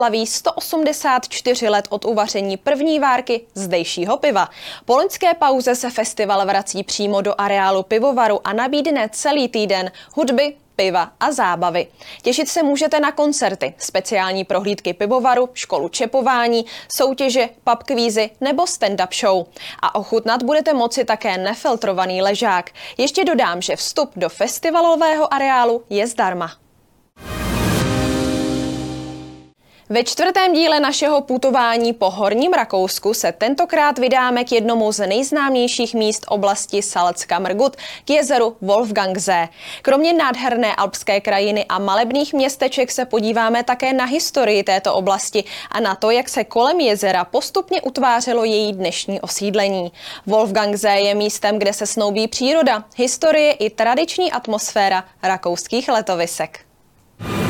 slaví 184 let od uvaření první várky zdejšího piva. Po loňské pauze se festival vrací přímo do areálu pivovaru a nabídne celý týden hudby, piva a zábavy. Těšit se můžete na koncerty, speciální prohlídky pivovaru, školu čepování, soutěže, pub kvízy nebo stand-up show. A ochutnat budete moci také nefiltrovaný ležák. Ještě dodám, že vstup do festivalového areálu je zdarma. Ve čtvrtém díle našeho putování po Horním Rakousku se tentokrát vydáme k jednomu z nejznámějších míst oblasti Salzkammergut, k jezeru Wolfgangsee. Kromě nádherné alpské krajiny a malebných městeček se podíváme také na historii této oblasti a na to, jak se kolem jezera postupně utvářelo její dnešní osídlení. Wolfgangsee je místem, kde se snoubí příroda, historie i tradiční atmosféra rakouských letovisek.